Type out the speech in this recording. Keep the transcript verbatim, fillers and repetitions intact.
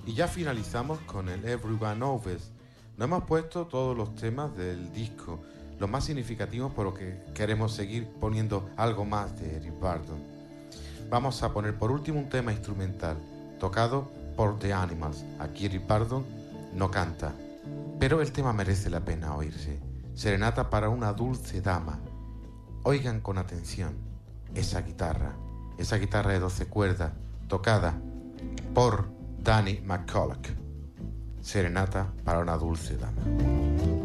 Y ya finalizamos con el Everyone Knows. No hemos puesto todos los temas del disco, los más significativos, por lo que queremos seguir poniendo algo más de Eric Burdon. Vamos a poner por último un tema instrumental, tocado por The Animals. Aquí Eric Burdon no canta, pero el tema merece la pena oírse. Serenata para una dulce dama. Oigan con atención esa guitarra, esa guitarra de doce cuerdas, tocada por Danny McCulloch. Serenata para una dulce dama.